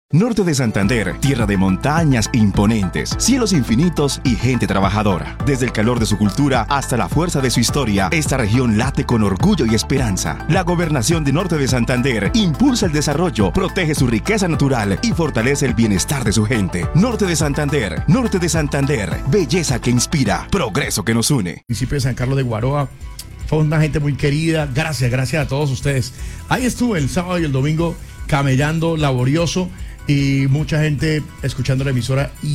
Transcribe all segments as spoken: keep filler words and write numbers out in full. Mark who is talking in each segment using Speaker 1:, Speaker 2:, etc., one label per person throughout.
Speaker 1: Norte de Santander, tierra de montañas imponentes, cielos infinitos y gente trabajadora. Desde el calor de su cultura hasta la fuerza de su historia, esta región late con orgullo y esperanza. La gobernación de Norte de Santander impulsa el desarrollo, protege su riqueza natural y fortalece el bienestar de su gente. Norte de Santander, Norte de Santander, belleza que inspira, progreso que nos une.
Speaker 2: Municipio de San Carlos de Guaroa, fue una gente muy querida. Gracias, gracias a todos ustedes. Ahí estuve el sábado y el domingo camellando, laborioso. Y mucha gente escuchando la emisora y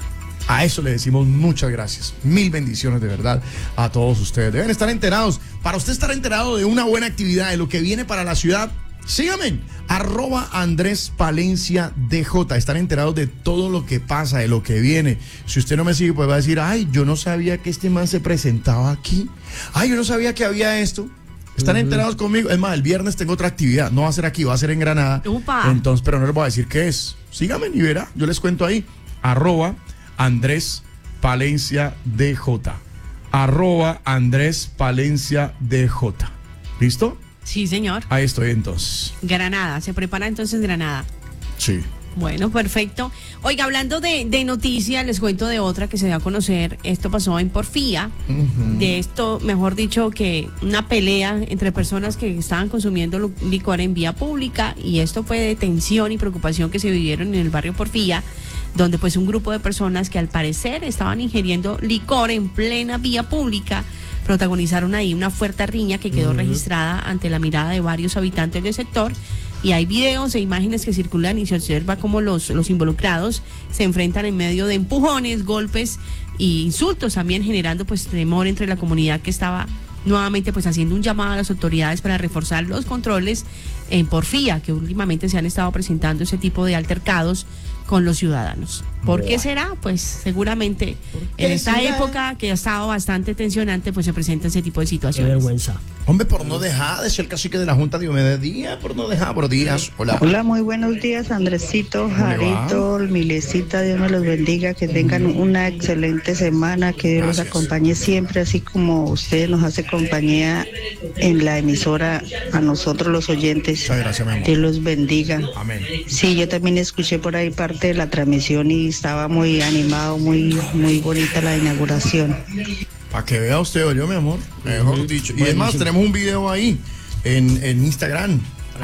Speaker 2: a eso le decimos muchas gracias. Mil bendiciones de verdad a todos ustedes. Deben estar enterados. Para usted estar enterado de una buena actividad, de lo que viene para la ciudad, síganme. Arroba Andrés Palencia D J. Están enterados de todo lo que pasa, de lo que viene. Si usted no me sigue, pues va a decir, ay, yo no sabía que este man se presentaba aquí. Ay, yo no sabía que había esto. Están enterados conmigo. Es más, el viernes tengo otra actividad. No va a ser aquí, va a ser en Granada.
Speaker 3: Upa.
Speaker 2: Entonces, pero no les voy a decir qué es. Síganme y verá. Yo les cuento ahí. Arroba Andrés Palencia D J. Arroba Andrés Palencia D J. ¿Listo?
Speaker 3: Sí, señor.
Speaker 2: Ahí estoy entonces.
Speaker 3: Granada. Se prepara entonces Granada.
Speaker 2: Sí.
Speaker 3: Bueno, perfecto. Oiga, hablando de, de noticias, les cuento de otra que se dio a conocer. Esto pasó en Porfía. Uh-huh. De esto, mejor dicho, que una pelea entre personas que estaban consumiendo licor en vía pública. Y esto fue de tensión y preocupación que se vivieron en el barrio Porfía, donde pues un grupo de personas que al parecer estaban ingiriendo licor en plena vía pública protagonizaron ahí una fuerte riña que quedó uh-huh. registrada ante la mirada de varios habitantes del sector. Y hay videos e imágenes que circulan y se observa cómo los, los involucrados se enfrentan en medio de empujones, golpes e insultos, también generando pues temor entre la comunidad, que estaba nuevamente pues haciendo un llamado a las autoridades para reforzar los controles en Porfía, que últimamente se han estado presentando ese tipo de altercados con los ciudadanos. ¿Por Buah. qué será? Pues seguramente en esta será? época que ha estado bastante tensionante, pues se presenta ese tipo de situaciones.
Speaker 4: Qué vergüenza.
Speaker 2: Hombre, por no dejar de ser el cacique de la Junta de Diomedes Díaz, por no dejar, por días. Hola.
Speaker 5: Hola, muy buenos días, Andresito, Jarito, Milecita, Dios me los bendiga, que tengan una excelente semana, que Dios Gracias. los acompañe siempre, así como usted nos hace compañía en la emisora a nosotros los oyentes.
Speaker 2: Muchas gracias, mi amor.
Speaker 5: Dios los bendiga.
Speaker 2: Amén.
Speaker 5: Sí, yo también escuché por ahí parte de la transmisión y estaba muy animado, muy, muy bonita la inauguración.
Speaker 2: Para que vea usted, yo, mi amor, mejor uh-huh. dicho. Y además tenemos un video ahí en, en Instagram,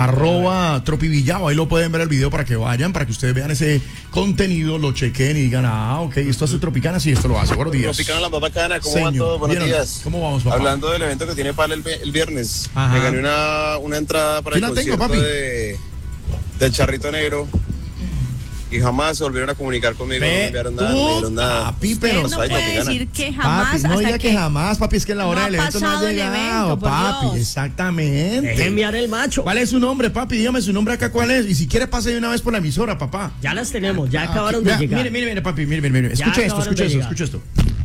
Speaker 2: arroba Tropivillao. Ahí lo pueden ver el video para que vayan, para que ustedes vean ese contenido, lo chequen y digan, ah, ok, esto hace Tropicana, sí, esto lo hace. Buenos días.
Speaker 6: Tropicana, la más bacana, ¿cómo
Speaker 2: Señor,
Speaker 6: van todos? Buenos
Speaker 2: ¿vieron?
Speaker 6: días.
Speaker 2: ¿Cómo vamos, papá?
Speaker 6: Hablando del evento que tiene Pala el, el viernes,
Speaker 2: Ajá.
Speaker 6: me gané una, una entrada para el concierto
Speaker 2: tengo, papi?
Speaker 6: de, del Charrito Negro. Y jamás se volvieron a comunicar conmigo,
Speaker 2: Ve,
Speaker 6: no me enviaron nada, no me dieron nada.
Speaker 2: Papi, pero
Speaker 3: no puede decir que jamás,
Speaker 2: papi, no
Speaker 3: hasta
Speaker 2: diga que,
Speaker 3: que
Speaker 2: jamás, papi, es que en la hora
Speaker 3: no
Speaker 2: del evento no ha llegado,
Speaker 3: evento,
Speaker 2: papi,
Speaker 3: Dios.
Speaker 2: exactamente.
Speaker 4: Deje enviar el macho.
Speaker 2: ¿Cuál es su nombre, papi? Dígame su nombre acá, ¿cuál es? Y si quiere pase de una vez por la emisora, papá.
Speaker 4: Ya las tenemos, ya acabaron
Speaker 2: Aquí,
Speaker 4: de
Speaker 2: vea,
Speaker 4: llegar.
Speaker 2: Mire, mire, mire, papi, mire, mire, mire. Escuche esto, escuche esto, escuche esto.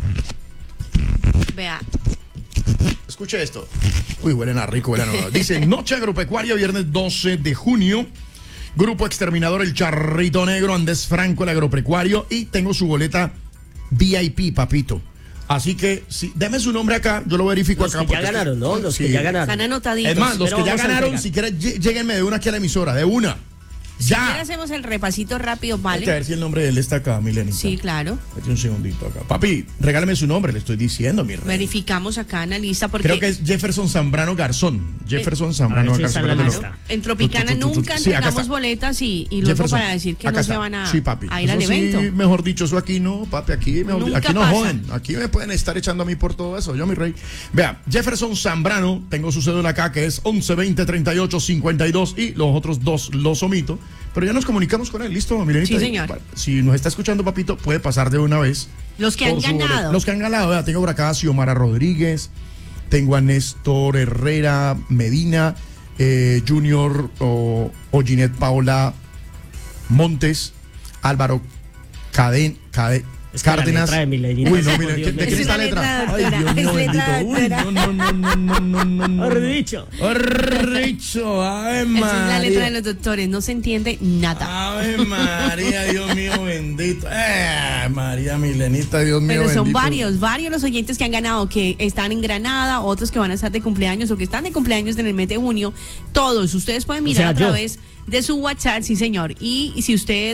Speaker 3: Vea.
Speaker 2: Escuche esto. Uy, huelen a rico, huelen a... Dice, Noche Agropecuaria, viernes doce de junio. Grupo Exterminador El Charrito Negro, Andrés Franco, el agropecuario. Y tengo su boleta V I P, papito. Así que, sí, deme su nombre acá, yo lo verifico
Speaker 4: los
Speaker 2: acá.
Speaker 4: Que ya ganaron, ¿no? Los sí. que ya ganaron.
Speaker 3: Están anotaditos.
Speaker 2: Es más, los
Speaker 4: Pero
Speaker 2: que ya ganaron, si quieren, lléguenme de una aquí a la emisora, de una.
Speaker 3: Si
Speaker 2: Ya.
Speaker 3: quiere hacemos el repasito rápido, ¿vale?
Speaker 2: A ver si el nombre de él está acá, Milenita.
Speaker 3: Sí, claro.
Speaker 2: Mete un segundito acá. Papi, regálame su nombre, le estoy diciendo, mi rey.
Speaker 3: Verificamos acá en la lista porque...
Speaker 2: Creo que es Jefferson Zambrano Garzón. Jefferson Zambrano
Speaker 4: si
Speaker 2: Garzón.
Speaker 3: Claro. En Tropicana
Speaker 2: Tu, tu, tu, tu,
Speaker 3: nunca
Speaker 2: sí,
Speaker 3: entregamos boletas y, y luego
Speaker 2: Jefferson,
Speaker 3: para decir que
Speaker 2: acá
Speaker 3: no
Speaker 2: está.
Speaker 3: se van a,
Speaker 2: sí, papi.
Speaker 3: a ir al
Speaker 2: Eso
Speaker 3: evento.
Speaker 2: Sí, mejor dicho, eso aquí no, papi, aquí, me,
Speaker 3: Nunca
Speaker 2: aquí no
Speaker 3: pasa.
Speaker 2: joden. Aquí me pueden estar echando a mí por todo eso, yo, mi rey. Vea, Jefferson Zambrano, tengo su cédula acá, que es once veinte treinta y ocho cincuenta y dos, y los otros dos los omito. Pero ya nos comunicamos con él, ¿listo, Milenita?
Speaker 3: Sí, señor.
Speaker 2: Si nos está escuchando, papito, puede pasar de una vez.
Speaker 3: Los que han ganado.
Speaker 2: Los que han ganado, vea, tengo por acá a Xiomara Rodríguez, tengo a Néstor Herrera Medina, eh, Junior o, o Ginette Paola Montes, Álvaro Caden, Caden,
Speaker 4: Es que
Speaker 2: Cárdenas.
Speaker 4: La letra de Milenita.
Speaker 2: Uy, no,
Speaker 4: Por
Speaker 2: mira,
Speaker 4: Dios,
Speaker 2: ¿de quién
Speaker 3: es
Speaker 2: está la
Speaker 3: la
Speaker 2: letra?
Speaker 3: letra
Speaker 2: Ay,
Speaker 3: doctora,
Speaker 2: Dios mío,
Speaker 3: es letra
Speaker 2: bendito. Uy,
Speaker 3: doctora.
Speaker 2: no, no, no, no, no, no, no, no.
Speaker 4: Horricho.
Speaker 2: Horricho, Ave
Speaker 3: Esa es la letra de
Speaker 2: María.
Speaker 3: los doctores, no se entiende nada.
Speaker 2: Ave María, Dios mío, bendito. Eh, María Milenita, Dios mío,
Speaker 3: Pero
Speaker 2: bendito.
Speaker 3: son varios, varios los oyentes que han ganado, que están en Granada, otros que van a estar de cumpleaños o que están de cumpleaños en el mes de junio. Todos, ustedes pueden mirar
Speaker 4: O sea,
Speaker 3: a
Speaker 4: yo.
Speaker 3: través de su WhatsApp, sí señor. Y, y si usted